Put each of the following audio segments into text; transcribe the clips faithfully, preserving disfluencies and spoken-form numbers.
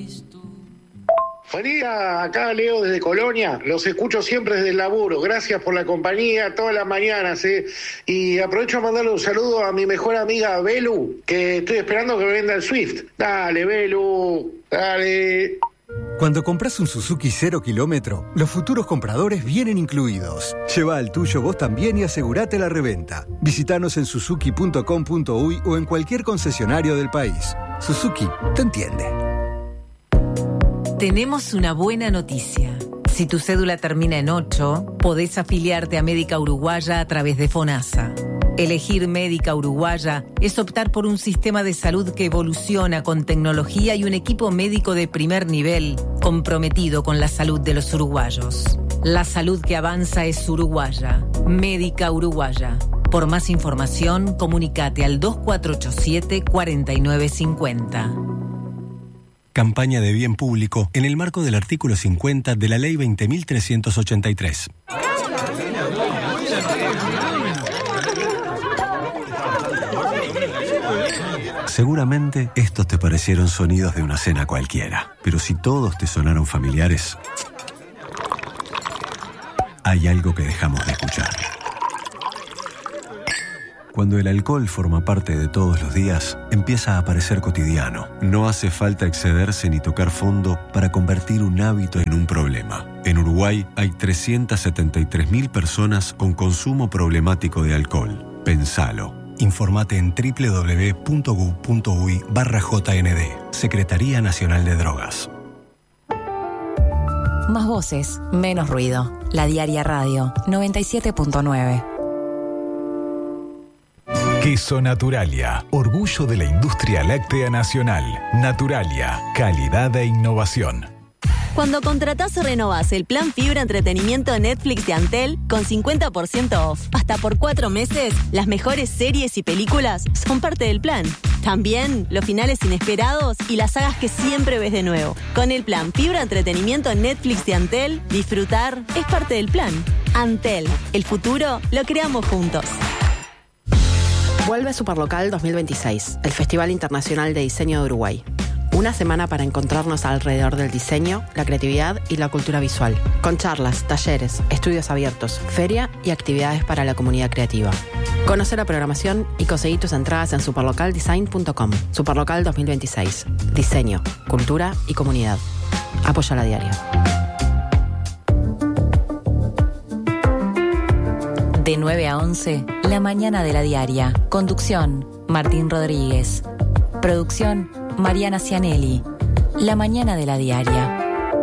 Buen día, acá Leo desde Colonia, los escucho siempre desde el laburo, gracias por la compañía todas las mañanas, ¿eh? Y aprovecho a mandarle un saludo a mi mejor amiga Belu, que estoy esperando que me venda el Swift. Dale, Belu, dale. Cuando compras un Suzuki cero kilómetro, los futuros compradores vienen incluidos. Lleva al tuyo vos también y asegurate la reventa. Visítanos en suzuki punto com punto uy o en cualquier concesionario del país. Suzuki te entiende. Tenemos una buena noticia. Si tu cédula termina en ocho, podés afiliarte a Médica Uruguaya a través de FONASA. Elegir Médica Uruguaya es optar por un sistema de salud que evoluciona con tecnología y un equipo médico de primer nivel comprometido con la salud de los uruguayos. La salud que avanza es uruguaya. Médica Uruguaya. Por más información, comunicate al dos cuatro ocho siete, cuatro nueve cinco cero. Campaña de bien público en el marco del artículo cincuenta de la Ley veinte mil trescientos ochenta y tres. Seguramente estos te parecieron sonidos de una cena cualquiera, pero si todos te sonaron familiares, hay algo que dejamos de escuchar. Cuando el alcohol forma parte de todos los días, empieza a parecer cotidiano. No hace falta excederse ni tocar fondo para convertir un hábito en un problema. En Uruguay hay trescientas setenta y tres mil personas con consumo problemático de alcohol. Pensalo. Informate en doble u doble u doble u punto gu punto uy barra J N D. Secretaría Nacional de Drogas. Más voces, menos ruido. La Diaria Radio, noventa y siete punto nueve. Queso Naturalia, orgullo de la industria láctea nacional. Naturalia, calidad e innovación. Cuando contratás o renovás el plan Fibra Entretenimiento Netflix de Antel con cincuenta por ciento off, hasta por cuatro meses, las mejores series y películas son parte del plan. También los finales inesperados y las sagas que siempre ves de nuevo. Con el plan Fibra Entretenimiento Netflix de Antel, disfrutar es parte del plan. Antel, el futuro lo creamos juntos. Vuelve Superlocal dos mil veintiséis, el Festival Internacional de Diseño de Uruguay. Una semana para encontrarnos alrededor del diseño, la creatividad y la cultura visual. Con charlas, talleres, estudios abiertos, feria y actividades para la comunidad creativa. Conoce la programación y conseguí tus entradas en superlocal design punto com. Superlocal dos mil veintiséis. Diseño, cultura y comunidad. Apoya la Diaria. De nueve a once, La Mañana de la Diaria. Conducción, Martín Rodríguez. Producción, Mariana Cianelli. La Mañana de la Diaria.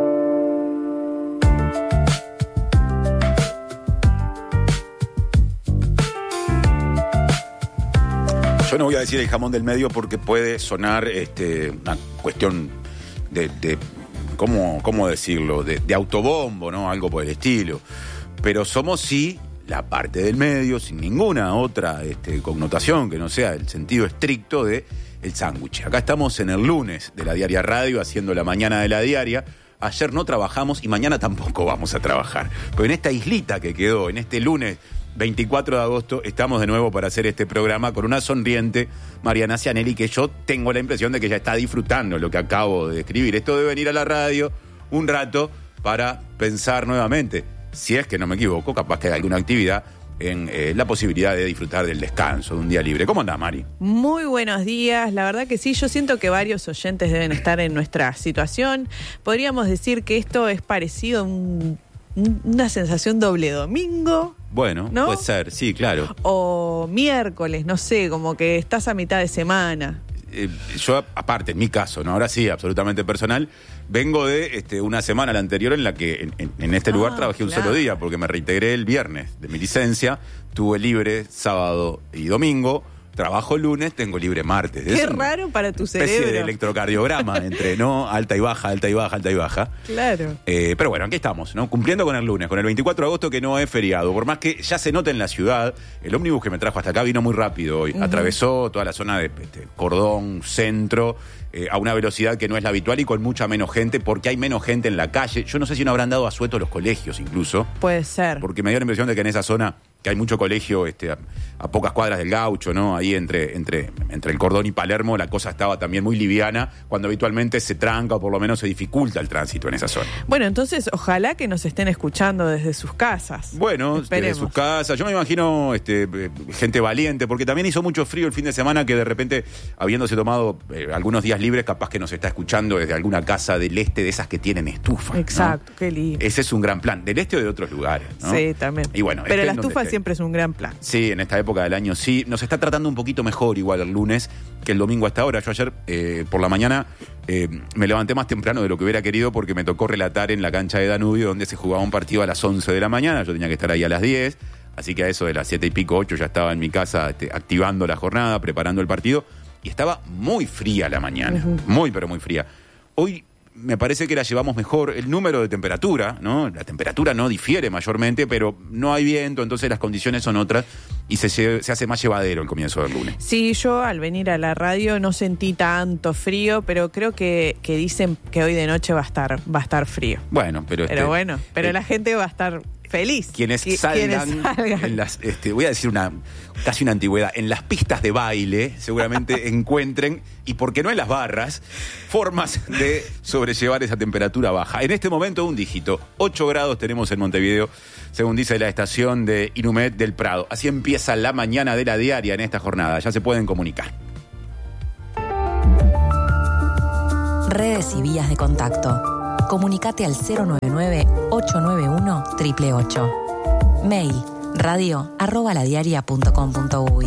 Yo no voy a decir el jamón del medio porque puede sonar este, una cuestión de, de ¿cómo, cómo decirlo? De, de autobombo, ¿no? Algo por el estilo. Pero somos sí la parte del medio, sin ninguna otra este, connotación que no sea el sentido estricto de el sándwich. Acá estamos en el lunes de la Diaria Radio, haciendo la mañana de la Diaria. Ayer no trabajamos y mañana tampoco vamos a trabajar. Pero en esta islita que quedó, en este lunes veinticuatro de agosto, estamos de nuevo para hacer este programa con una sonriente Mariana Cianelli, que yo tengo la impresión de que ya está disfrutando lo que acabo de describir. Esto de venir a la radio un rato para pensar nuevamente, si es que no me equivoco, capaz que hay alguna actividad en eh, la posibilidad de disfrutar del descanso, de un día libre. ¿Cómo andás, Mari? Muy buenos días. La verdad que sí, yo siento que varios oyentes deben estar en nuestra situación. Podríamos decir que esto es parecido a un, una sensación doble domingo. Bueno, ¿no? Puede ser, sí, claro. O miércoles, no sé, como que estás a mitad de semana. Eh, yo, aparte, en mi caso, ¿no? Ahora sí, absolutamente personal, vengo de este, una semana la anterior en la que en, en, en este lugar ah, trabajé claro. un solo día, porque me reintegré el viernes de mi licencia, tuve libre sábado y domingo, trabajo lunes, tengo libre martes. Qué raro para tu cerebro. Especie de electrocardiograma entre, ¿no? Alta y baja, alta y baja, alta y baja. Claro. Eh, pero bueno, aquí estamos, ¿no? Cumpliendo con el lunes, con el veinticuatro de agosto, que no es feriado. Por más que ya se note en la ciudad, el ómnibus que me trajo hasta acá vino muy rápido hoy. Uh-huh. Atravesó toda la zona de este, Cordón, Centro, eh, a una velocidad que no es la habitual y con mucha menos gente, porque hay menos gente en la calle. Yo no sé si no habrán dado asueto los colegios incluso. Puede ser. Porque me dio la impresión de que en esa zona que hay mucho colegio este, a, a pocas cuadras del Gaucho, ¿no? Ahí entre, entre, entre el Cordón y Palermo la cosa estaba también muy liviana, cuando habitualmente se tranca o por lo menos se dificulta el tránsito en esa zona. Bueno, entonces ojalá que nos estén escuchando desde sus casas. Bueno, Esperemos. desde sus casas. Yo me imagino este, gente valiente, porque también hizo mucho frío el fin de semana, que de repente, habiéndose tomado eh, algunos días libres, capaz que nos está escuchando desde alguna casa del este, de esas que tienen estufa. Exacto, ¿no? qué lindo. Ese es un gran plan, del este o de otros lugares, ¿no? Sí, también. Y bueno, pero la estén estufa donde siempre es un gran plan. Sí, en esta época del año sí. Nos está tratando un poquito mejor igual el lunes que el domingo a esta hora. Yo ayer eh, por la mañana eh, me levanté más temprano de lo que hubiera querido, porque me tocó relatar en la cancha de Danubio, donde se jugaba un partido a las once de la mañana. Yo tenía que estar ahí a las diez, así que a eso de las siete y pico, ocho, ya estaba en mi casa este, activando la jornada, preparando el partido, y estaba muy fría la mañana, uh-huh. muy pero muy fría. Hoy me parece que la llevamos mejor. El número de temperatura, ¿no? La temperatura no difiere mayormente, pero no hay viento, entonces las condiciones son otras y se, se hace más llevadero el comienzo del lunes. Sí, yo al venir a la radio no sentí tanto frío, pero creo que, que dicen que hoy de noche va a estar, va a estar frío. Bueno, pero... Pero este, bueno, pero eh, la gente va a estar feliz. Quienes Qu- salgan, quienes salgan. En las, este, voy a decir una casi una antigüedad, en las pistas de baile seguramente encuentren, y por qué no en las barras, formas de sobrellevar esa temperatura baja. En este momento un dígito, ocho grados tenemos en Montevideo, según dice la estación de Inumet del Prado. Así empieza la mañana de la diaria en esta jornada. Ya se pueden comunicar. Redes y vías de contacto. Comunicate al cero nueve nueve, ocho nueve uno, ocho ocho ocho. Mail radio arroba ladiaria punto com punto uy.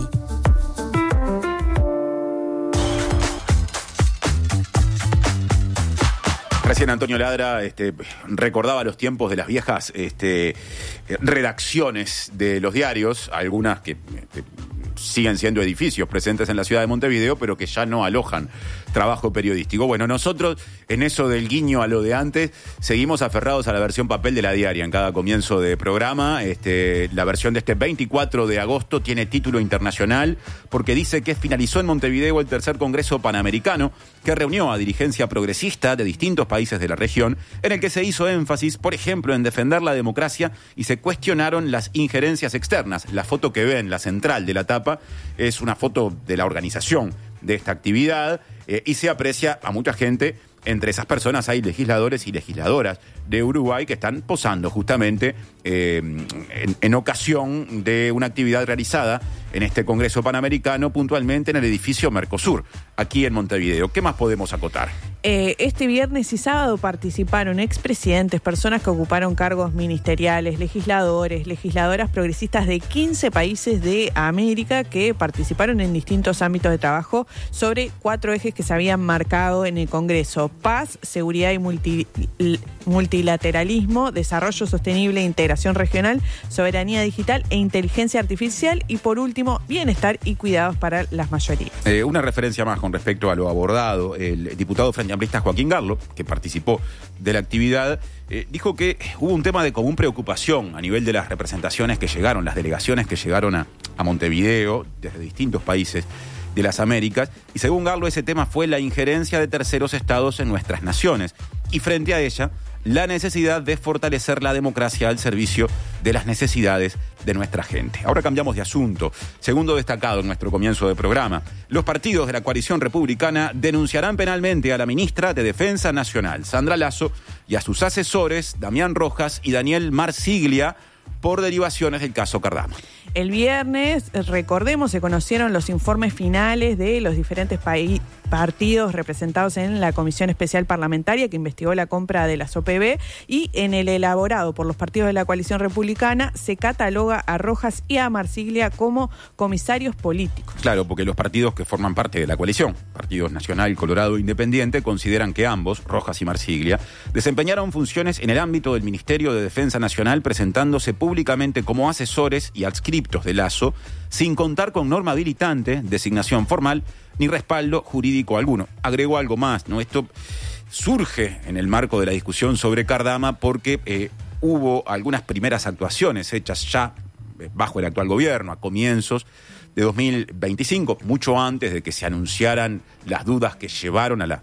Recién Antonio Ladra este, recordaba los tiempos de las viejas este, redacciones de los diarios, algunas que este, siguen siendo edificios presentes en la ciudad de Montevideo, pero que ya no alojan trabajo periodístico. Bueno, nosotros en eso del guiño a lo de antes seguimos aferrados a la versión papel de la diaria en cada comienzo de programa. Este, la versión de este veinticuatro de agosto tiene título internacional porque dice que finalizó en Montevideo el tercer Congreso Panamericano, que reunió a dirigencia progresista de distintos países de la región, en el que se hizo énfasis, por ejemplo, en defender la democracia y se cuestionaron las injerencias externas. La foto que ven, la central de la tapa, es una foto de la organización de esta actividad eh, y se aprecia a mucha gente. Entre esas personas hay legisladores y legisladoras de Uruguay que están posando justamente eh, en, en ocasión de una actividad realizada en este Congreso Panamericano, puntualmente en el edificio Mercosur, aquí en Montevideo. ¿Qué más podemos acotar? Eh, este viernes y sábado participaron expresidentes, personas que ocuparon cargos ministeriales, legisladores, legisladoras progresistas de quince países de América que participaron en distintos ámbitos de trabajo sobre cuatro ejes que se habían marcado en el Congreso: paz, seguridad y multi, multilateralismo, desarrollo sostenible e integración regional, soberanía digital e inteligencia artificial, y por último, bienestar y cuidados para las mayorías. Eh, una referencia más con respecto a lo abordado. El diputado frente amplista Joaquín Garlo, que participó de la actividad, eh, dijo que hubo un tema de común preocupación a nivel de las representaciones que llegaron, las delegaciones que llegaron a, a Montevideo desde distintos países de las Américas, y según Garlo ese tema fue la injerencia de terceros estados en nuestras naciones, y frente a ella la necesidad de fortalecer la democracia al servicio de las necesidades de nuestra gente. Ahora cambiamos de asunto. Segundo destacado en nuestro comienzo de programa: los partidos de la coalición republicana denunciarán penalmente a la ministra de Defensa Nacional, Sandra Lasso, y a sus asesores, Damián Rojas y Daniel Marsiglia, por derivaciones del caso Cardama. El viernes, recordemos, se conocieron los informes finales de los diferentes países partidos representados en la Comisión Especial Parlamentaria que investigó la compra de las O P B, y en el elaborado por los partidos de la coalición republicana se cataloga a Rojas y a Marsiglia como comisarios políticos. Claro, porque los partidos que forman parte de la coalición, Partidos Nacional, Colorado e Independiente, consideran que ambos, Rojas y Marsiglia, desempeñaron funciones en el ámbito del Ministerio de Defensa Nacional, presentándose públicamente como asesores y adscriptos de Lasso, sin contar con norma habilitante, designación formal, ni respaldo jurídico alguno. Agregó algo más, ¿no? Esto surge en el marco de la discusión sobre Cardama porque eh, hubo algunas primeras actuaciones hechas ya eh, bajo el actual gobierno, a comienzos de dos mil veinticinco, mucho antes de que se anunciaran las dudas que llevaron a la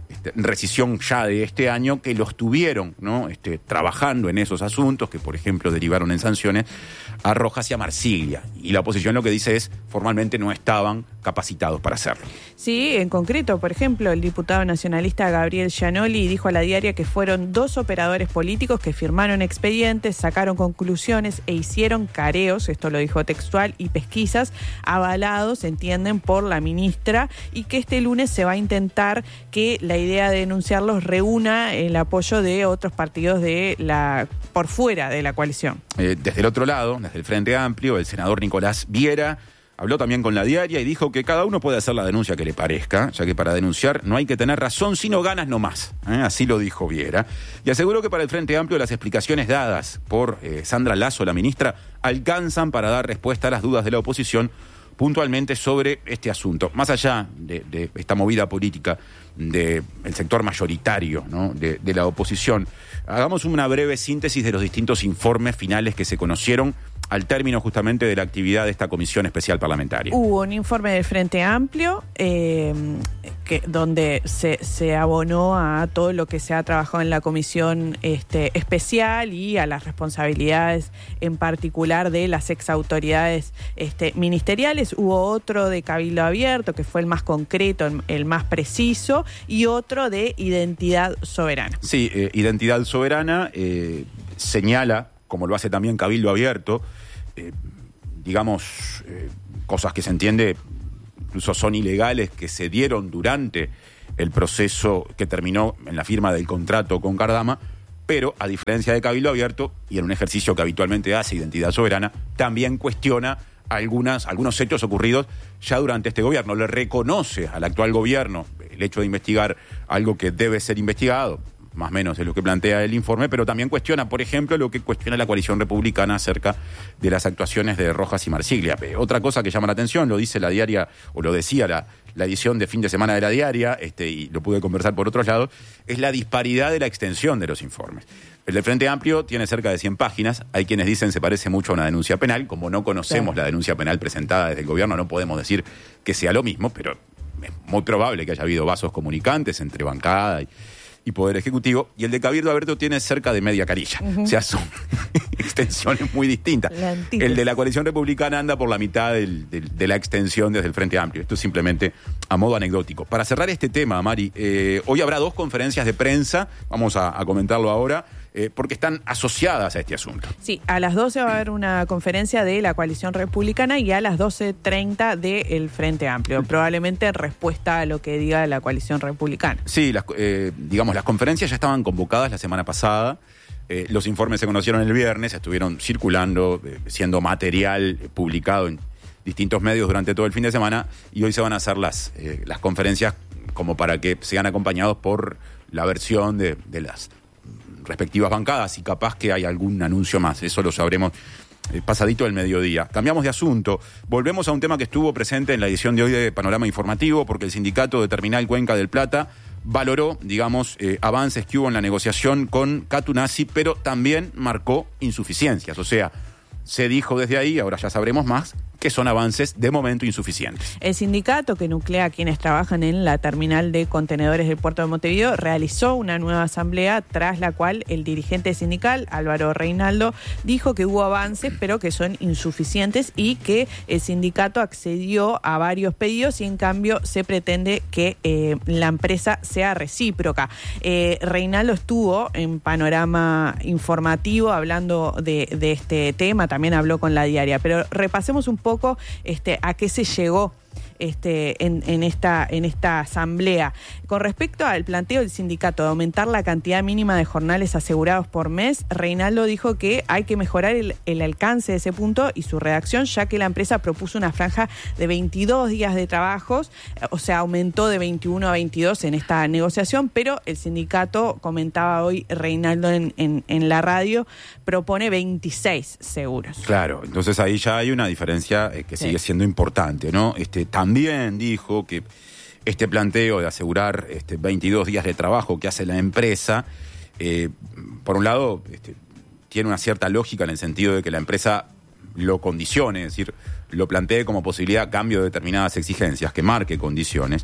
este, rescisión ya de este año, que los tuvieron, ¿no? este, trabajando en esos asuntos, que por ejemplo derivaron en sanciones a Rojas y a Marsiglia. Y la oposición lo que dice es, formalmente no estaban capacitados para hacerlo. Sí, en concreto, por ejemplo, el diputado nacionalista Gabriel Gianoli dijo a La Diaria que fueron dos operadores políticos que firmaron expedientes, sacaron conclusiones e hicieron careos, esto lo dijo textual, y pesquisas avalados, entienden, por la ministra, y que este lunes se va a intentar que la idea de denunciarlos reúna el apoyo de otros partidos de la por fuera de la coalición. Eh, desde el otro lado, desde el Frente Amplio, el senador Nicolás Viera habló también con La Diaria y dijo que cada uno puede hacer la denuncia que le parezca, ya que para denunciar no hay que tener razón, sino ganas nomás. ¿eh? Así lo dijo Viera. Y aseguró que para el Frente Amplio las explicaciones dadas por eh, Sandra Lasso, la ministra, alcanzan para dar respuesta a las dudas de la oposición puntualmente sobre este asunto. Más allá de, de esta movida política del sector mayoritario, ¿no? de, de la oposición, hagamos una breve síntesis de los distintos informes finales que se conocieron al término justamente de la actividad de esta comisión especial parlamentaria. Hubo un informe del Frente Amplio eh, que, donde se, se abonó a todo lo que se ha trabajado en la comisión este, especial y a las responsabilidades en particular de las exautoridades este, ministeriales. Hubo otro de Cabildo Abierto, que fue el más concreto, el, el más preciso, y otro de Identidad Soberana. Sí, eh, Identidad Soberana eh, señala, como lo hace también Cabildo Abierto, eh, digamos, eh, cosas que se entiende incluso son ilegales, que se dieron durante el proceso que terminó en la firma del contrato con Cardama, pero a diferencia de Cabildo Abierto, y en un ejercicio que habitualmente hace Identidad Soberana, también cuestiona algunas, algunos hechos ocurridos ya durante este gobierno. Le reconoce al actual gobierno el hecho de investigar algo que debe ser investigado, más o menos es lo que plantea el informe, pero también cuestiona, por ejemplo, lo que cuestiona la coalición republicana acerca de las actuaciones de Rojas y Marsiglia. Otra cosa que llama la atención, lo dice La Diaria, o lo decía la, la edición de fin de semana de La Diaria, este, y lo pude conversar por otros lados, es la disparidad de la extensión de los informes. El del Frente Amplio tiene cerca de cien páginas, hay quienes dicen se parece mucho a una denuncia penal, como no conocemos sí. la denuncia penal presentada desde el gobierno, no podemos decir que sea lo mismo, pero es muy probable que haya habido vasos comunicantes entre bancada y... y Poder Ejecutivo, y el de Cabildo Abierto tiene cerca de media carilla. Uh-huh. O sea, son extensiones muy distintas. El de la coalición republicana anda por la mitad del, del, de la extensión desde el Frente Amplio. Esto es simplemente a modo anecdótico. Para cerrar este tema, Mari, eh, hoy habrá dos conferencias de prensa, vamos a, a comentarlo ahora, eh, porque están asociadas a este asunto. Sí, a las doce va a haber una conferencia de la coalición republicana y a las doce treinta del Frente Amplio, probablemente en respuesta a lo que diga la coalición republicana. Sí, las, eh, digamos, las conferencias ya estaban convocadas la semana pasada, eh, los informes se conocieron el viernes, estuvieron circulando, eh, siendo material eh, publicado en distintos medios durante todo el fin de semana, y hoy se van a hacer las, eh, las conferencias como para que sean acompañados por la versión de, de las respectivas bancadas, y capaz que hay algún anuncio más, eso lo sabremos eh, pasadito del mediodía. Cambiamos de asunto, volvemos a un tema que estuvo presente en la edición de hoy de Panorama Informativo, porque el sindicato de Terminal Cuenca del Plata valoró, digamos, eh, avances que hubo en la negociación con Catunasi, pero también marcó insuficiencias, o sea, se dijo desde ahí, ahora ya sabremos más, que son avances de momento insuficientes. El sindicato que nuclea a quienes trabajan en la terminal de contenedores del puerto de Montevideo realizó una nueva asamblea, tras la cual el dirigente sindical, Álvaro Reinaldo, dijo que hubo avances pero que son insuficientes y que el sindicato accedió a varios pedidos y en cambio se pretende que eh, la empresa sea recíproca. Eh, Reinaldo estuvo en Panorama Informativo hablando de, de este tema, también habló con La Diaria, pero repasemos un poco este, a qué se llegó este, en, en, esta, en esta asamblea. Con respecto al planteo del sindicato de aumentar la cantidad mínima de jornales asegurados por mes, Reinaldo dijo que hay que mejorar el, el alcance de ese punto y su redacción, ya que la empresa propuso una franja de veintidós días de trabajos, o sea, aumentó de veintiuno a veintidós en esta negociación, pero el sindicato, comentaba hoy Reinaldo en, en, en la radio, propone veintiséis seguros. Claro, entonces ahí ya hay una diferencia eh, que sí. sigue siendo importante, ¿no? Este, también dijo que este planteo de asegurar este, veintidós días de trabajo que hace la empresa, eh, por un lado, este, tiene una cierta lógica en el sentido de que la empresa lo condicione, es decir, lo plantee como posibilidad a cambio de determinadas exigencias, que marque condiciones,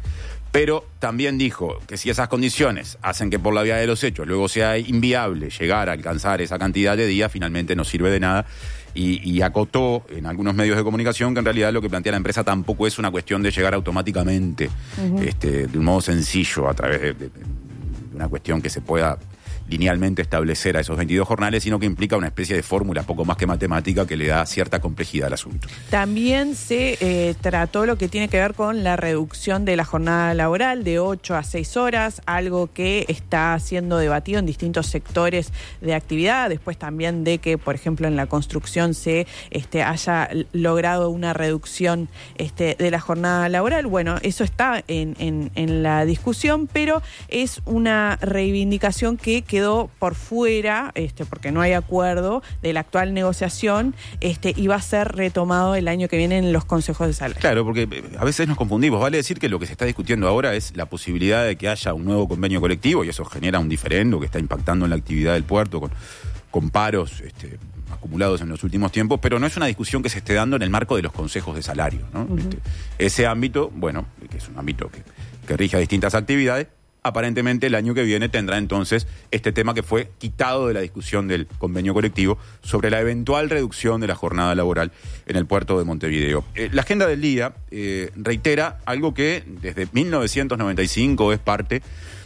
Pero también dijo que si esas condiciones hacen que por la vía de los hechos luego sea inviable llegar a alcanzar esa cantidad de días, finalmente no sirve de nada. Y, y acotó en algunos medios de comunicación que en realidad lo que plantea la empresa tampoco es una cuestión de llegar automáticamente, uh-huh. este, de un modo sencillo, a través de, de, de una cuestión que se pueda linealmente establecer a esos veintidós jornales, sino que implica una especie de fórmula poco más que matemática que le da cierta complejidad al asunto. También se eh, trató lo que tiene que ver con la reducción de la jornada laboral de ocho a seis horas, algo que está siendo debatido en distintos sectores de actividad, después también de que, por ejemplo, en la construcción se este, haya logrado una reducción este, de la jornada laboral. Bueno, eso está en, en, en la discusión, pero es una reivindicación que quedó por fuera, este, porque no hay acuerdo de la actual negociación, este, y va a ser retomado el año que viene en los consejos de salario. Claro, porque a veces nos confundimos. Vale decir que lo que se está discutiendo ahora es la posibilidad de que haya un nuevo convenio colectivo, y eso genera un diferendo que está impactando en la actividad del puerto con, con paros este, acumulados en los últimos tiempos, pero no es una discusión que se esté dando en el marco de los consejos de salario, ¿no? Uh-huh. Este, ese ámbito, bueno, que es un ámbito que, que rige a distintas actividades, aparentemente el año que viene tendrá entonces este tema que fue quitado de la discusión del convenio colectivo sobre la eventual reducción de la jornada laboral en el puerto de Montevideo. Eh, la agenda del día eh, reitera algo que desde mil novecientos noventa y cinco es parte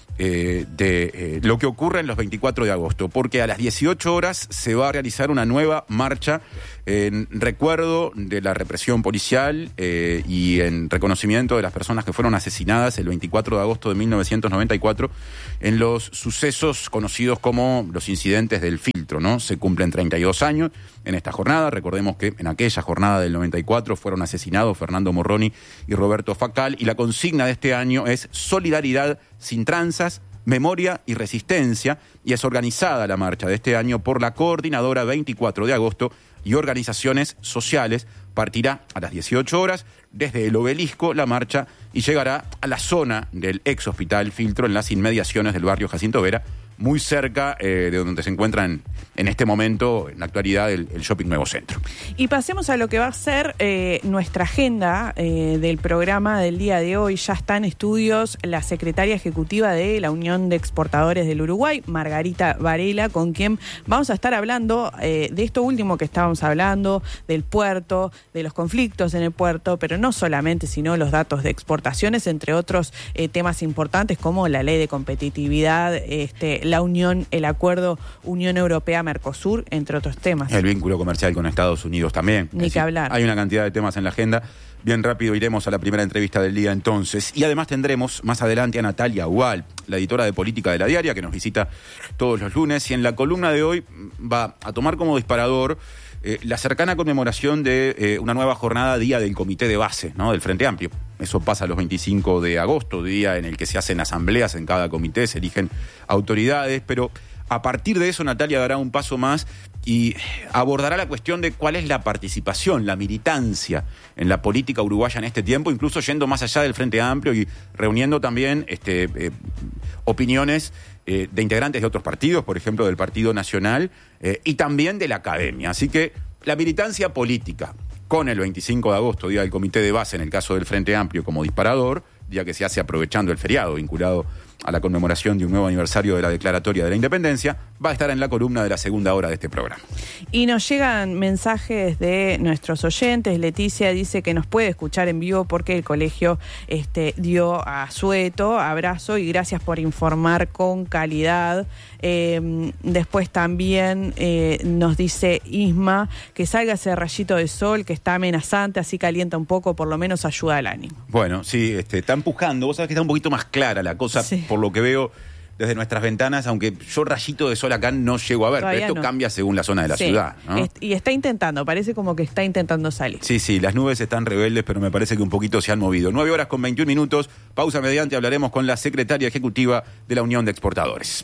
eh, de eh, lo que ocurre en los veinticuatro de agosto, porque a las dieciocho horas se va a realizar una nueva marcha en recuerdo de la represión policial eh, y en reconocimiento de las personas que fueron asesinadas el veinticuatro de agosto de mil novecientos noventa y cuatro en los sucesos conocidos como los incidentes del filtro, ¿no? Se cumplen treinta y dos años en esta jornada. Recordemos que en aquella jornada del noventa y cuatro fueron asesinados Fernando Morroni y Roberto Facal, y la consigna de este año es solidaridad sin tranzas, memoria y resistencia, y es organizada la marcha de este año por la Coordinadora veinticuatro de agosto y organizaciones sociales. Partirá a las dieciocho horas desde el obelisco la marcha y llegará a la zona del ex hospital Filtro en las inmediaciones del barrio Jacinto Vera, muy cerca eh, de donde se encuentran en este momento, en la actualidad, el, el Shopping Nuevo Centro. Y pasemos a lo que va a ser eh, nuestra agenda eh, del programa del día de hoy. Ya está en estudios la secretaria ejecutiva de la Unión de Exportadores del Uruguay, Margarita Varela, con quien vamos a estar hablando eh, de esto último que estábamos hablando, del puerto, de los conflictos en el puerto, pero no solamente, sino los datos de exportaciones, entre otros eh, temas importantes como la ley de competitividad, este, la unión, el acuerdo Unión Europea-Mercosur, entre otros temas. El vínculo comercial con Estados Unidos también. Ni que hablar. Hay una cantidad de temas en la agenda. Bien rápido iremos a la primera entrevista del día entonces. Y además tendremos más adelante a Natalia Ual, la editora de política de La Diaria, que nos visita todos los lunes. Y en la columna de hoy va a tomar como disparador eh, la cercana conmemoración de eh, una nueva jornada, día del Comité de Base, ¿no?, del Frente Amplio. Eso pasa los veinticinco de agosto, día en el que se hacen asambleas en cada comité, se eligen autoridades, pero a partir de eso Natalia dará un paso más y abordará la cuestión de cuál es la participación, la militancia en la política uruguaya en este tiempo, incluso yendo más allá del Frente Amplio y reuniendo también este, eh, opiniones eh, de integrantes de otros partidos, por ejemplo del Partido Nacional, eh, y también de la academia. Así que la militancia política, con el veinticinco de agosto, día del Comité de Base en el caso del Frente Amplio como disparador, día que se hace aprovechando el feriado vinculado a la conmemoración de un nuevo aniversario de la Declaratoria de la Independencia, va a estar en la columna de la segunda hora de este programa. Y nos llegan mensajes de nuestros oyentes. Leticia dice que nos puede escuchar en vivo porque el colegio este, dio asueto. Abrazo y gracias por informar con calidad. Eh, después también eh, nos dice Isma que salga ese rayito de sol que está amenazante, así calienta un poco, por lo menos ayuda al ánimo. Bueno, sí, este, está empujando. Vos sabés que está un poquito más clara la cosa, sí, por lo que veo desde nuestras ventanas, aunque yo rayito de sol acá no llego a ver, Todavía pero esto no. cambia según la zona de la sí. ciudad, ¿no? Est- y está intentando, parece como que está intentando salir. Sí, sí, las nubes están rebeldes, pero me parece que un poquito se han movido. Nueve horas con veintiún minutos, pausa mediante, hablaremos con la secretaria ejecutiva de la Unión de Exportadores.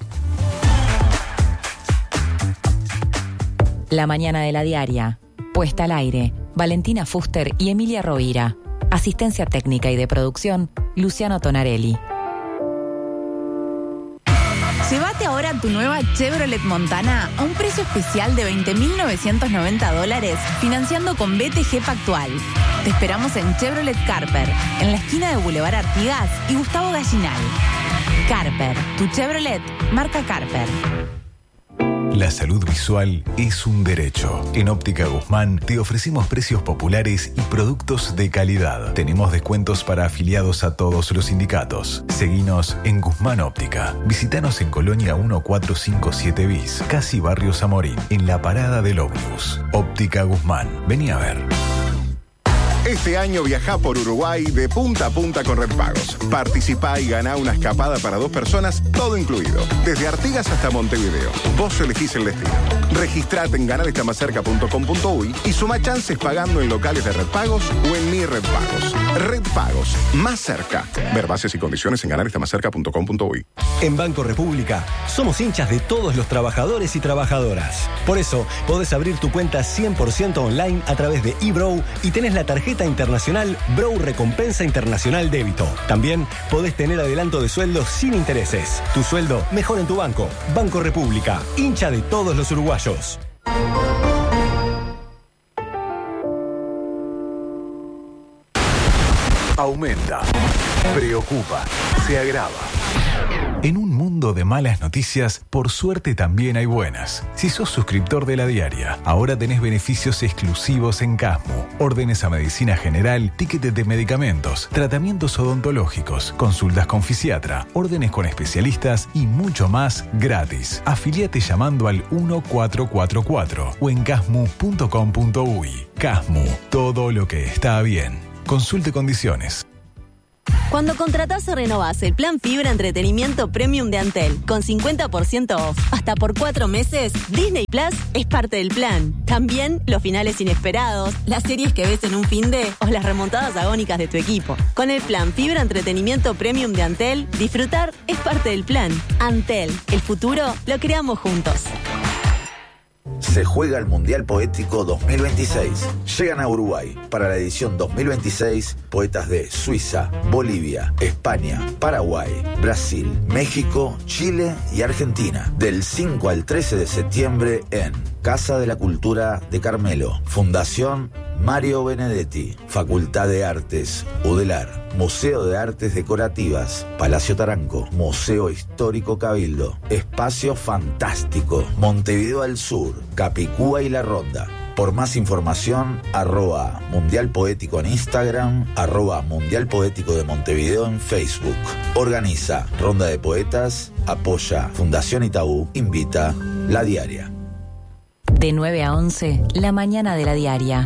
La mañana de la diaria. Puesta al aire. Valentina Fuster y Emilia Rovira. Asistencia técnica y de producción, Luciano Tonarelli. Llévate ahora tu nueva Chevrolet Montana a un precio especial de veinte mil novecientos noventa dólares, financiando con B T G Pactual. Te esperamos en Chevrolet Carper, en la esquina de Boulevard Artigas y Gustavo Gallinal. Carper, tu Chevrolet, marca Carper. La salud visual es un derecho. En Óptica Guzmán te ofrecemos precios populares y productos de calidad. Tenemos descuentos para afiliados a todos los sindicatos. Seguinos en Guzmán Óptica. Visítanos en Colonia mil cuatrocientos cincuenta y siete bis, casi Barrio Zamorín, en la parada del ómnibus. Óptica Guzmán. Vení a ver. Este año viajá por Uruguay de punta a punta con Redpagos. Participá y ganá una escapada para dos personas, todo incluido. Desde Artigas hasta Montevideo. Vos elegís el destino. Registrate en ganar está más cerca punto com punto uy y suma chances pagando en locales de Redpagos o en Mi Redpagos. Redpagos, más cerca. Ver bases y condiciones en ganar está más cerca punto com punto uy. En Banco República somos hinchas de todos los trabajadores y trabajadoras. Por eso podés abrir tu cuenta cien por ciento online a través de eBrow y tenés la tarjeta internacional Brow Recompensa Internacional Débito. También podés tener adelanto de sueldo sin intereses. Tu sueldo mejor en tu banco. Banco República, hincha de todos los uruguayos. Aumenta, preocupa, se agrava. En un mundo de malas noticias, por suerte también hay buenas. Si sos suscriptor de La Diaria, ahora tenés beneficios exclusivos en Casmu. Órdenes a medicina general, tickets de medicamentos, tratamientos odontológicos, consultas con fisiatra, órdenes con especialistas y mucho más gratis. Afiliate llamando al uno cuatro cuatro cuatro o en casmu punto com punto uy. Casmu, todo lo que está bien. Consulte condiciones. Cuando contratás o renovás el plan Fibra Entretenimiento Premium de Antel con cincuenta por ciento off hasta por cuatro meses, Disney Plus es parte del plan. También los finales inesperados, las series que ves en un finde o las remontadas agónicas de tu equipo. Con el plan Fibra Entretenimiento Premium de Antel, disfrutar es parte del plan. Antel, el futuro lo creamos juntos. Se juega el Mundial Poético dos mil veintiséis. Llegan a Uruguay para la edición dos mil veintiséis poetas de Suiza, Bolivia, España, Paraguay, Brasil, México, Chile y Argentina. Del cinco al trece de septiembre en Casa de la Cultura de Carmelo, Fundación Mario Benedetti, Facultad de Artes, UDELAR, Museo de Artes Decorativas, Palacio Taranco, Museo Histórico Cabildo, Espacio Fantástico, Montevideo al Sur, Capicúa y La Ronda. Por más información, arroba Mundial Poético en Instagram, arroba Mundial Poético de Montevideo en Facebook. Organiza Ronda de Poetas, apoya Fundación Itaú, invita La Diaria. De nueve a once, la mañana de La Diaria.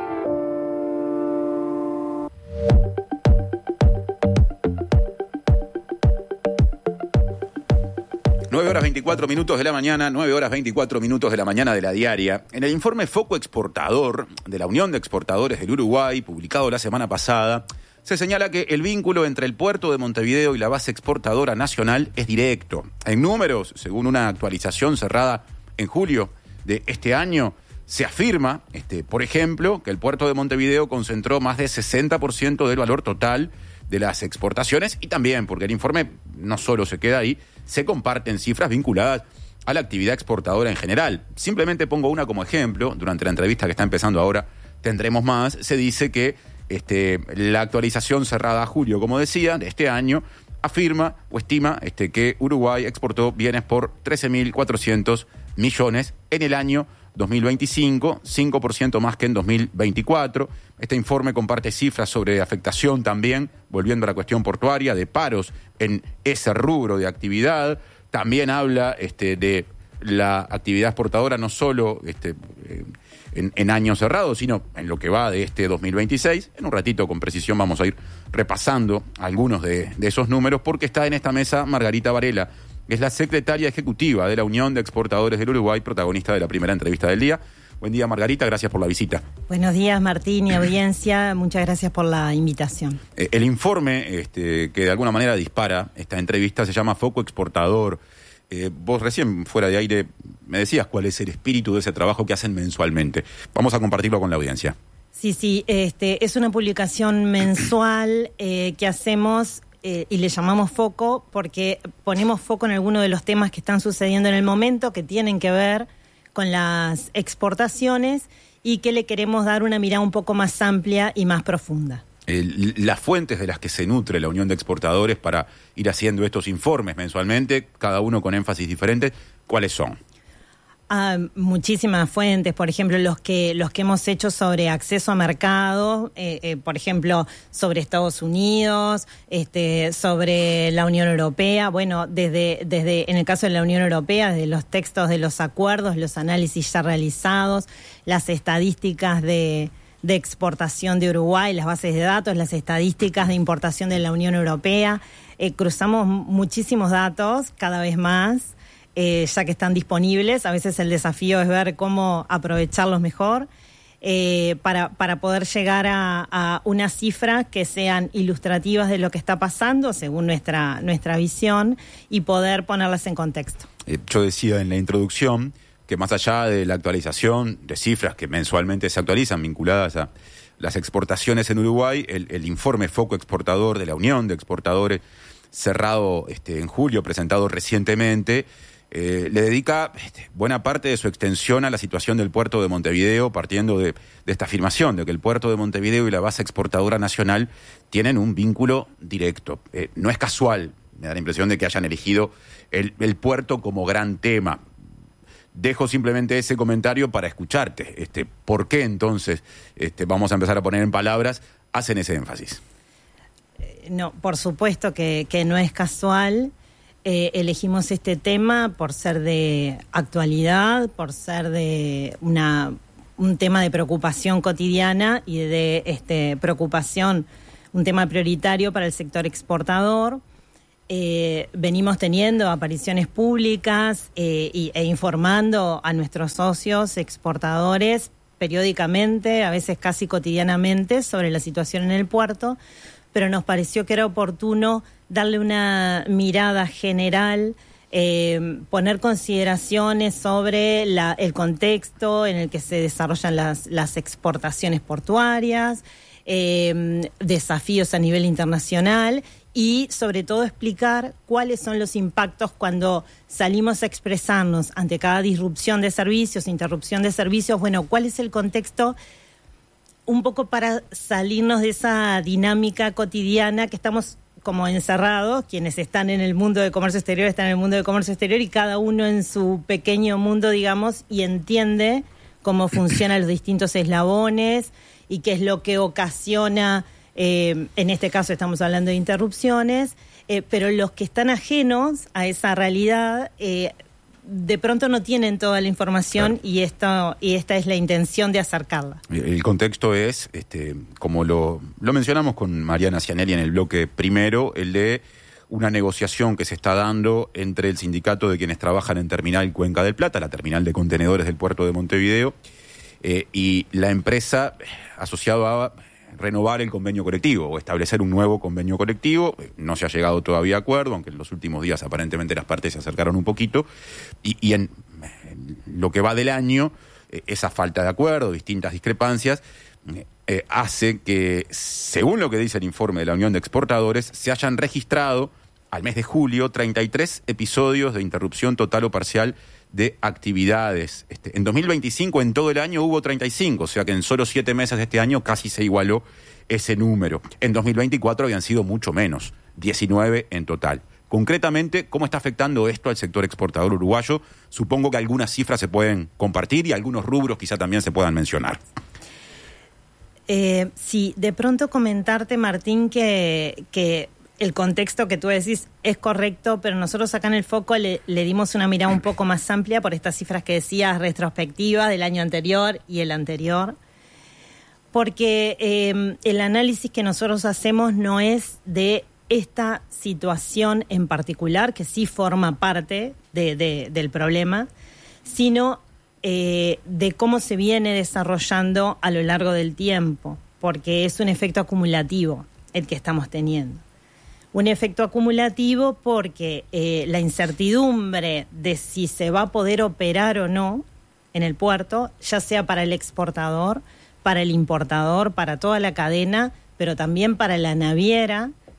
nueve horas veinticuatro minutos de la mañana, nueve horas veinticuatro minutos de la mañana de La Diaria. En el informe Foco Exportador de la Unión de Exportadores del Uruguay, publicado la semana pasada, se señala que el vínculo entre el puerto de Montevideo y la base exportadora nacional es directo. En números, según una actualización cerrada en julio de este año, se afirma, este, por ejemplo, que el puerto de Montevideo concentró más del sesenta por ciento del valor total de las exportaciones y también, porque el informe no solo se queda ahí, se comparten cifras vinculadas a la actividad exportadora en general. Simplemente pongo una como ejemplo, durante la entrevista que está empezando ahora tendremos más, se dice que este, la actualización cerrada a julio, como decía, de este año, afirma o estima este, que Uruguay exportó bienes por trece mil cuatrocientos millones en el año dos mil veinticinco, cinco por ciento más que en dos mil veinticuatro. Este informe comparte cifras sobre afectación también, volviendo a la cuestión portuaria, de paros en ese rubro de actividad. También habla este, de la actividad exportadora no solo este, en, en años cerrados, sino en lo que va de este dos mil veintiséis. En un ratito, con precisión, vamos a ir repasando algunos de, de esos números, porque está en esta mesa Margarita Varela, que es la secretaria ejecutiva de la Unión de Exportadores del Uruguay, protagonista de la primera entrevista del día. Buen día, Margarita, gracias por la visita. Buenos días, Martín y audiencia, muchas gracias por la invitación. Eh, el informe este, que de alguna manera dispara esta entrevista se llama Foco Exportador. Eh, vos recién, fuera de aire, me decías cuál es el espíritu de ese trabajo que hacen mensualmente. Vamos a compartirlo con la audiencia. Sí, sí, este, es una publicación mensual eh, que hacemos eh, y le llamamos foco porque ponemos foco en algunos de los temas que están sucediendo en el momento, que tienen que ver con las exportaciones y que le queremos dar una mirada un poco más amplia y más profunda. El, las fuentes de las que se nutre la Unión de Exportadores para ir haciendo estos informes mensualmente, cada uno con énfasis diferente, ¿cuáles son? Ah, muchísimas fuentes, por ejemplo, los que los que hemos hecho sobre acceso a mercado, eh, eh, por ejemplo, sobre Estados Unidos, este, sobre la Unión Europea. Bueno, desde desde en el caso de la Unión Europea, desde los textos de los acuerdos, los análisis ya realizados, las estadísticas de de exportación de Uruguay, las bases de datos, las estadísticas de importación de la Unión Europea. Eh, cruzamos muchísimos datos, cada vez más. Eh, ya que están disponibles, a veces el desafío es ver cómo aprovecharlos mejor eh, para, para poder llegar a, a unas cifras que sean ilustrativas de lo que está pasando según nuestra, nuestra visión y poder ponerlas en contexto. Eh, yo decía en la introducción que más allá de la actualización de cifras que mensualmente se actualizan vinculadas a las exportaciones en Uruguay, el, el informe Foco Exportador de la Unión de Exportadores, cerrado este, en julio, presentado recientemente, Eh, le dedica este, buena parte de su extensión a la situación del puerto de Montevideo, partiendo de, de esta afirmación de que el puerto de Montevideo y la base exportadora nacional tienen un vínculo directo. Eh, no es casual, me da la impresión de que hayan elegido el, el puerto como gran tema. Dejo simplemente ese comentario para escucharte. Este, ¿por qué entonces, este, vamos a empezar a poner en palabras, hacen ese énfasis? Eh, no, por supuesto que, que no es casual. Eh, elegimos este tema por ser de actualidad, por ser de una un tema de preocupación cotidiana y de este preocupación, un tema prioritario para el sector exportador. Eh, venimos teniendo apariciones públicas eh, y, e informando a nuestros socios exportadores periódicamente, a veces casi cotidianamente, sobre la situación en el puerto, pero nos pareció que era oportuno darle una mirada general, eh, poner consideraciones sobre la, el contexto en el que se desarrollan las, las exportaciones portuarias, eh, desafíos a nivel internacional y sobre todo explicar cuáles son los impactos cuando salimos a expresarnos ante cada disrupción de servicios, interrupción de servicios. Bueno, cuál es el contexto, un poco para salirnos de esa dinámica cotidiana que estamos como encerrados, quienes están en el mundo de comercio exterior están en el mundo de comercio exterior y cada uno en su pequeño mundo, digamos, y entiende cómo funcionan los distintos eslabones y qué es lo que ocasiona, eh, en este caso estamos hablando de interrupciones, eh, pero los que están ajenos a esa realidad eh, de pronto no tienen toda la información, claro. y esto y esta es la intención de acercarla. El contexto es, este, como lo, lo mencionamos con Mariana Cianelli en el bloque primero, el de una negociación que se está dando entre el sindicato de quienes trabajan en Terminal Cuenca del Plata, la terminal de contenedores del puerto de Montevideo, eh, y la empresa asociada a renovar el convenio colectivo o establecer un nuevo convenio colectivo. No se ha llegado todavía a acuerdo, aunque en los últimos días aparentemente las partes se acercaron un poquito, y, y en, en lo que va del año, eh, esa falta de acuerdo, distintas discrepancias, eh, eh, hace que, según lo que dice el informe de la Unión de Exportadores, se hayan registrado al mes de julio treinta y tres episodios de interrupción total o parcial de actividades. Este, en dos mil veinticinco, en todo el año, hubo treinta y cinco, o sea que en solo siete meses de este año casi se igualó ese número. En dos mil veinticuatro habían sido mucho menos, diecinueve en total. Concretamente, ¿cómo está afectando esto al sector exportador uruguayo? Supongo que algunas cifras se pueden compartir y algunos rubros quizá también se puedan mencionar. Eh, sí, de pronto comentarte, Martín, que... que el contexto que tú decís es correcto, pero nosotros acá en el Foco le, le dimos una mirada un poco más amplia por estas cifras que decías, retrospectivas del año anterior y el anterior, porque eh, el análisis que nosotros hacemos no es de esta situación en particular, que sí forma parte de, de, del problema, sino eh, de cómo se viene desarrollando a lo largo del tiempo, porque es un efecto acumulativo el que estamos teniendo. Un efecto acumulativo porque eh, la incertidumbre de si se va a poder operar o no en el puerto, ya sea para el exportador, para el importador, para toda la cadena, pero también para la naviera,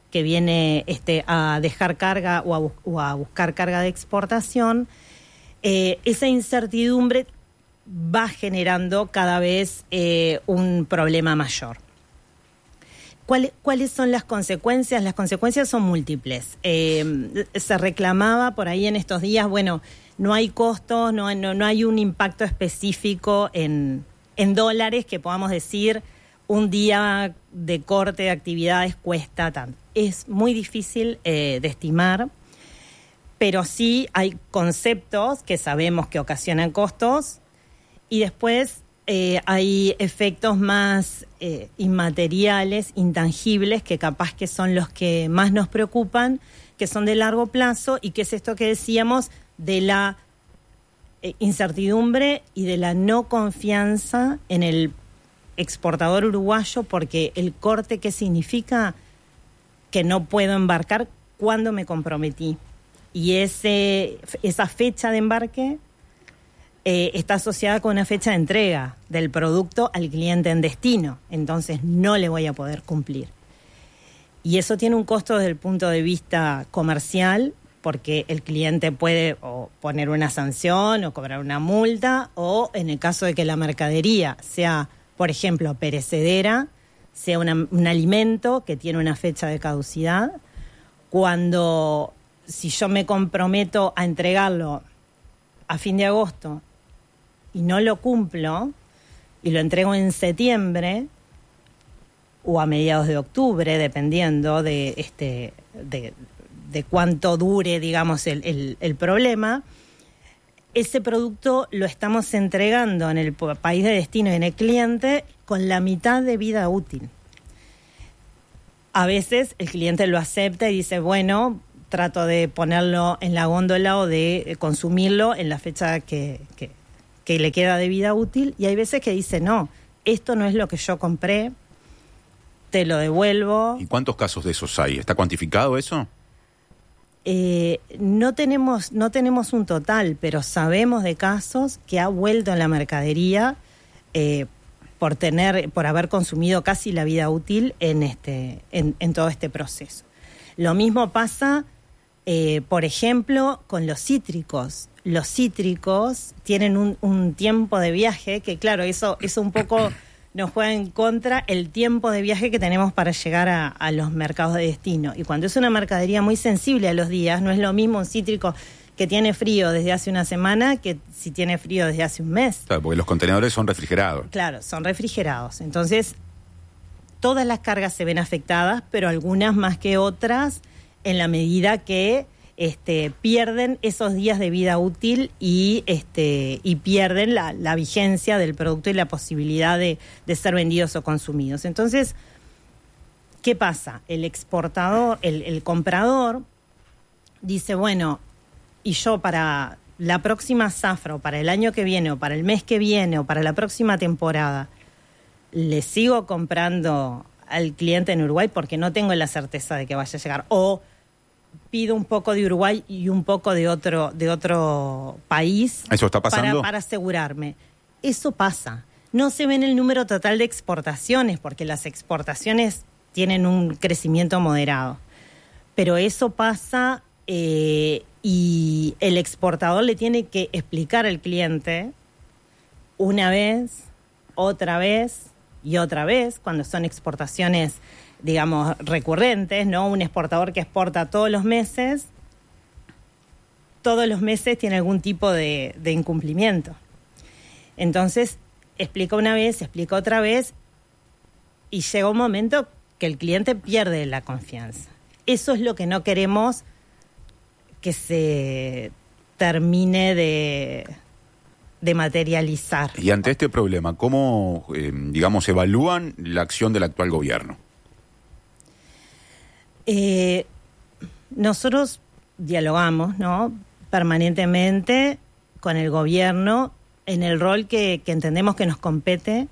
que viene este, a dejar carga o a, bus- o a buscar carga de exportación, eh, esa incertidumbre va generando cada vez eh, un problema mayor. ¿Cuál, ¿Cuáles son las consecuencias? Las consecuencias son múltiples. Eh, se reclamaba por ahí en estos días, bueno, no hay costos, no, no, no hay un impacto específico en, en dólares que podamos decir un día de corte de actividades cuesta tanto. Es muy difícil eh, de estimar, pero sí hay conceptos que sabemos que ocasionan costos y después eh, hay efectos más eh, inmateriales, intangibles, que capaz que son los que más nos preocupan, que son de largo plazo y que es esto que decíamos de la eh, incertidumbre y de la no confianza en el exportador uruguayo, porque el corte, ¿qué significa? Que no puedo embarcar cuando me comprometí. Y ese, esa fecha de embarque eh, está asociada con una fecha de entrega del producto al cliente en destino. Entonces no le voy a poder cumplir. Y eso tiene un costo desde el punto de vista comercial, porque el cliente puede o poner una sanción o cobrar una multa, o en el caso de que la mercadería sea, por ejemplo, perecedera, sea una, un alimento que tiene una fecha de caducidad, cuando si yo me comprometo a entregarlo a fin de agosto y no lo cumplo y lo entrego en septiembre o a mediados de octubre, dependiendo de este de, de cuánto dure, digamos, el, el, el problema, ese producto lo estamos entregando en el país de destino y en el cliente con la mitad de vida útil. A veces el cliente lo acepta y dice, bueno, trato de ponerlo en la góndola o de consumirlo en la fecha que, que, que le queda de vida útil. Y hay veces que dice, no, esto no es lo que yo compré, te lo devuelvo. ¿Y cuántos casos de esos hay? ¿Está cuantificado eso? Eh, no tenemos no tenemos un total, pero sabemos de casos que ha vuelto en la mercadería eh, por tener por haber consumido casi la vida útil en este en, en todo este proceso. Lo mismo pasa, eh, por ejemplo, con los cítricos. Los cítricos tienen un, un tiempo de viaje que, claro, eso eso un poco nos juega en contra el tiempo de viaje que tenemos para llegar a, a los mercados de destino. Y cuando es una mercadería muy sensible a los días, no es lo mismo un cítrico que tiene frío desde hace una semana que si tiene frío desde hace un mes. Claro, porque los contenedores son refrigerados. Claro, son refrigerados. Entonces, todas las cargas se ven afectadas, pero algunas más que otras, en la medida que Este, pierden esos días de vida útil y este y pierden la, la vigencia del producto y la posibilidad de, de ser vendidos o consumidos. Entonces, ¿qué pasa? El exportador, el, el comprador dice, bueno, y yo para la próxima zafra, o para el año que viene, o para el mes que viene, o para la próxima temporada, ¿le sigo comprando al cliente en Uruguay porque no tengo la certeza de que vaya a llegar? O pido un poco de Uruguay y un poco de otro de otro país. ¿Eso está pasando? Para, para asegurarme. Eso pasa. No se ve en el número total de exportaciones, porque las exportaciones tienen un crecimiento moderado. Pero eso pasa eh, y el exportador le tiene que explicar al cliente una vez, otra vez y otra vez, cuando son exportaciones, digamos, recurrentes, ¿no? Un exportador que exporta todos los meses, todos los meses tiene algún tipo de, de incumplimiento. Entonces, explica una vez, explica otra vez, y llega un momento que el cliente pierde la confianza. Eso es lo que no queremos que se termine de, de materializar. Y ante este problema, ¿cómo, eh, digamos, evalúan la acción del actual gobierno? Eh, nosotros dialogamos, ¿no?, permanentemente con el gobierno en el rol que, que entendemos que nos compete.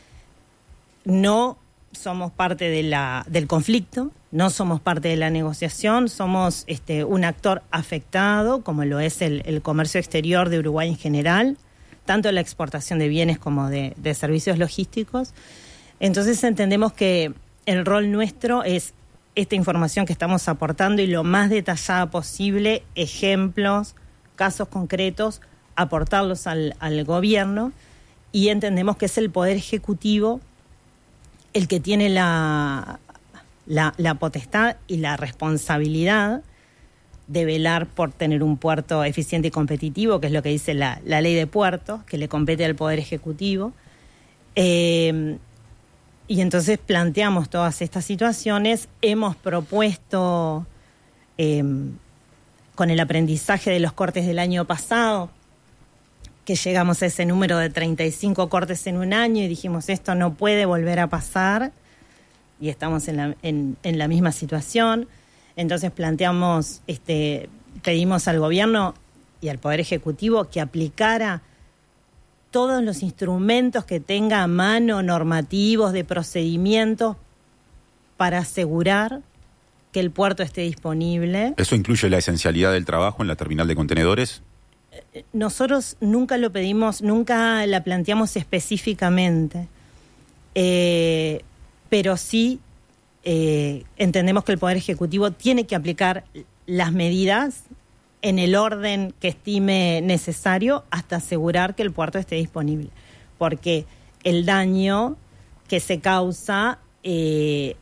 No somos parte de la, del conflicto, no somos parte de la negociación, somos este, un actor afectado, como lo es el, el comercio exterior de Uruguay en general, tanto la exportación de bienes como de, de servicios logísticos. Entonces entendemos que el rol nuestro es esta información que estamos aportando y lo más detallada posible, ejemplos, casos concretos, aportarlos al, al gobierno, y entendemos que es el Poder Ejecutivo el que tiene la, la, la potestad y la responsabilidad de velar por tener un puerto eficiente y competitivo, que es lo que dice la, la ley de puertos, que le compete al Poder Ejecutivo. Eh, y entonces planteamos todas estas situaciones. Hemos propuesto, eh, con el aprendizaje de los cortes del año pasado, que llegamos a ese número de treinta y cinco cortes en un año y dijimos, esto no puede volver a pasar, y estamos en la, en, en la misma situación. Entonces planteamos, este, pedimos al gobierno y al Poder Ejecutivo que aplicara todos los instrumentos que tenga a mano, normativos, de procedimientos, para asegurar que el puerto esté disponible. ¿Eso incluye la esencialidad del trabajo en la terminal de contenedores? Nosotros nunca lo pedimos, nunca la planteamos específicamente, eh, pero sí eh, entendemos que el Poder Ejecutivo tiene que aplicar las medidas en el orden que estime necesario hasta asegurar que el puerto esté disponible, porque el daño que se causa, eh,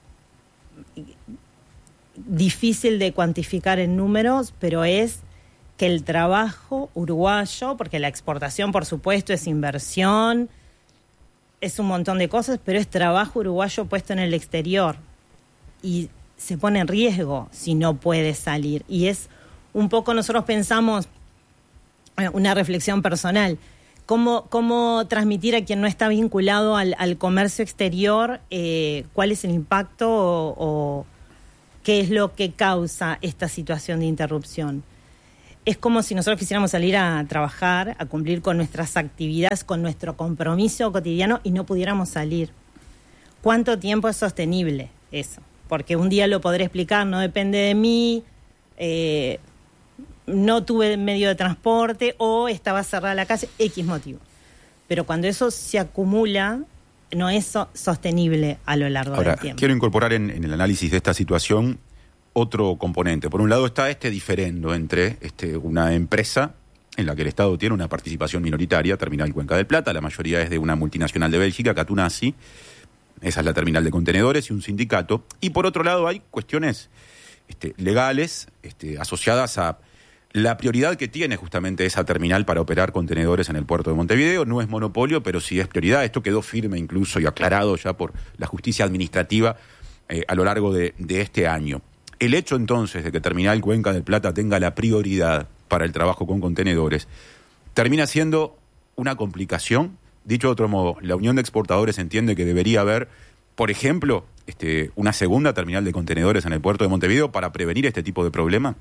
difícil de cuantificar en números, pero es que el trabajo uruguayo, porque la exportación, por supuesto, es inversión, es un montón de cosas, pero es trabajo uruguayo puesto en el exterior y se pone en riesgo si no puede salir. Y es un poco, nosotros pensamos, una reflexión personal, cómo, cómo transmitir a quien no está vinculado al, al comercio exterior eh, cuál es el impacto o, o qué es lo que causa esta situación de interrupción. Es como si nosotros quisiéramos salir a trabajar, a cumplir con nuestras actividades, con nuestro compromiso cotidiano y no pudiéramos salir. ¿Cuánto tiempo es sostenible eso? Porque un día lo podré explicar, no depende de mí, eh, no tuve medio de transporte o estaba cerrada la calle, X motivo. Pero cuando eso se acumula, no es so- sostenible a lo largo Ahora, del tiempo. Quiero incorporar en, en el análisis de esta situación otro componente. Por un lado está este diferendo entre este, una empresa en la que el Estado tiene una participación minoritaria, Terminal Cuenca del Plata, la mayoría es de una multinacional de Bélgica, Catunasi, esa es la terminal de contenedores, y un sindicato. Y por otro lado hay cuestiones este, legales este, asociadas a la prioridad que tiene justamente esa terminal para operar contenedores en el puerto de Montevideo. No es monopolio, pero sí es prioridad. Esto quedó firme incluso y aclarado ya por la justicia administrativa eh, a lo largo de, de este año. El hecho entonces de que Terminal Cuenca del Plata tenga la prioridad para el trabajo con contenedores termina siendo una complicación. Dicho de otro modo, la Unión de Exportadores entiende que debería haber, por ejemplo, este, una segunda terminal de contenedores en el puerto de Montevideo para prevenir este tipo de problema.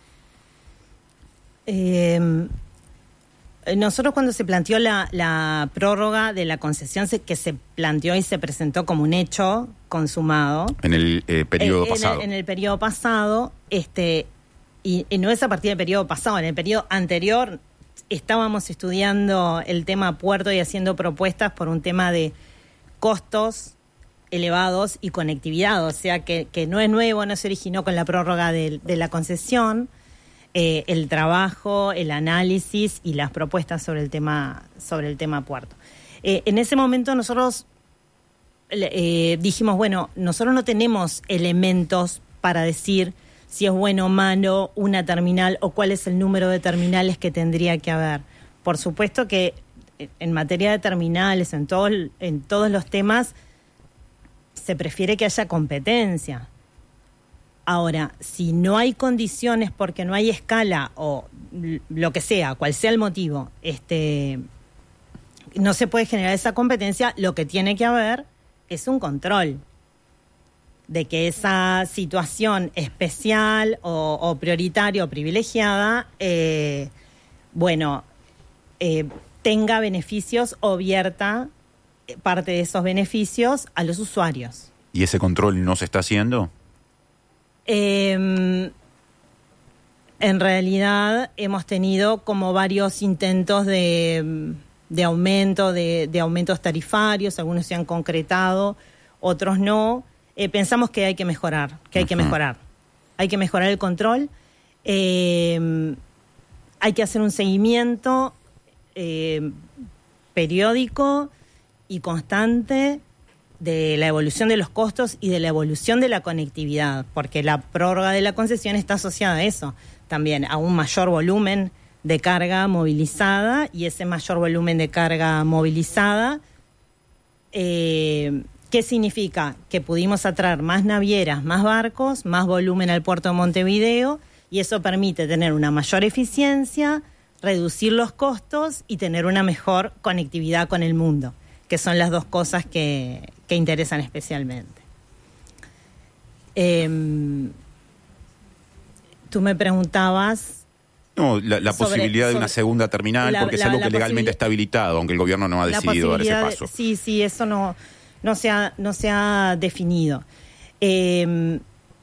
Eh, nosotros cuando se planteó la, la prórroga de la concesión, se, que se planteó y se presentó como un hecho consumado en el eh, periodo eh, pasado. En el, en el periodo pasado, este, y, y no es a partir del periodo pasado, en el periodo anterior estábamos estudiando el tema puerto y haciendo propuestas por un tema de costos elevados y conectividad, o sea que, que no es nuevo, no se originó con la prórroga de, de la concesión. Eh, el trabajo, el análisis y las propuestas sobre el tema, sobre el tema puerto. Eh, en ese momento nosotros eh, dijimos, bueno, nosotros no tenemos elementos para decir si es bueno o malo una terminal o cuál es el número de terminales que tendría que haber. Por supuesto que en materia de terminales, en, todo, en todos los temas, se prefiere que haya competencia. Ahora, si no hay condiciones porque no hay escala o lo que sea, cual sea el motivo, este, no se puede generar esa competencia, lo que tiene que haber es un control de que esa situación especial o, o prioritaria o privilegiada, eh, bueno, eh, tenga beneficios o vierta parte de esos beneficios a los usuarios. ¿Y ese control no se está haciendo? Eh, en realidad hemos tenido como varios intentos de, de aumento, de, de aumentos tarifarios, algunos se han concretado, otros no. eh, pensamos que hay que mejorar, que hay uh-huh. que mejorar. Hay que mejorar el control, eh, hay que hacer un seguimiento eh, periódico y constante de la evolución de los costos y de la evolución de la conectividad, porque la prórroga de la concesión está asociada a eso, también a un mayor volumen de carga movilizada, y ese mayor volumen de carga movilizada, eh, ¿qué significa? Que pudimos atraer más navieras, más barcos, más volumen al puerto de Montevideo, y eso permite tener una mayor eficiencia, reducir los costos y tener una mejor conectividad con el mundo, que son las dos cosas que, que interesan especialmente. Eh, tú me preguntabas... No, la, la sobre, posibilidad de sobre, una segunda terminal, la, porque es la, algo la que legalmente está habilitado, aunque el gobierno no ha decidido dar ese paso. De, sí, sí, eso no, no, se, ha, no se ha definido. Eh,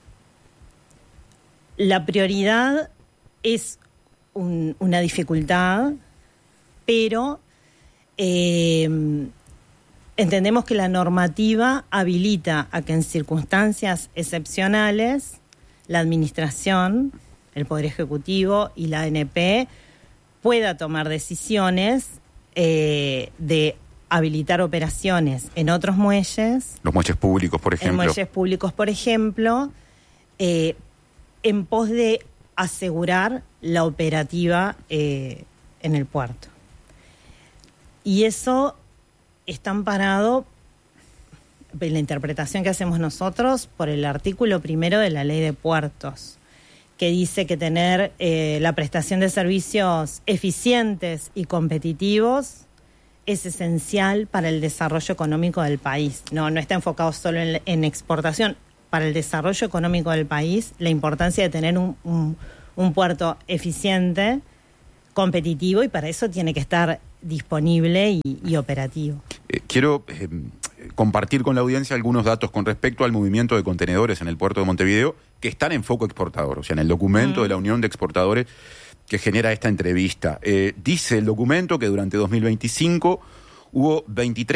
la prioridad es un, una dificultad, pero eh, entendemos que la normativa habilita a que en circunstancias excepcionales la administración, el Poder Ejecutivo y la A N P pueda tomar decisiones eh, de habilitar operaciones en otros muelles. Los muelles públicos, por ejemplo. En muelles públicos, por ejemplo, eh, en pos de asegurar la operativa eh, en el puerto. Y eso está amparado, en la interpretación que hacemos nosotros, por el artículo primero de la Ley de Puertos, que dice que tener eh, la prestación de servicios eficientes y competitivos es esencial para el desarrollo económico del país. No, no está enfocado solo en, en exportación. Para el desarrollo económico del país, la importancia de tener un, un, un puerto eficiente, competitivo, y para eso tiene que estar disponible y, y operativo. Eh, quiero eh, compartir con la audiencia algunos datos con respecto al movimiento de contenedores en el puerto de Montevideo, que están en foco exportador, o sea, en el documento mm. de la Unión de Exportadores que genera esta entrevista. Eh, dice el documento que durante dos mil veinticinco hubo veintitrés